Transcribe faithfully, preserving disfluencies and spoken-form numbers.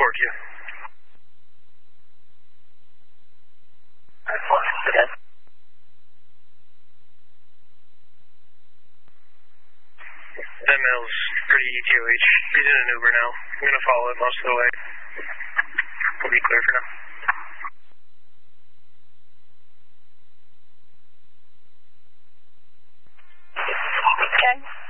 Fork you. Okay. That mail's pretty E T O H. He's in an Uber now. I'm going to follow it most of the way. We'll be clear for now. Okay.